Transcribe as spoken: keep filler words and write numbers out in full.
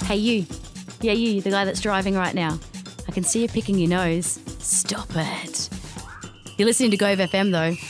Hey, you. Yeah, you, the guy that's driving right now. I can see you picking your nose. Stop it. You're listening to Gove F M, though.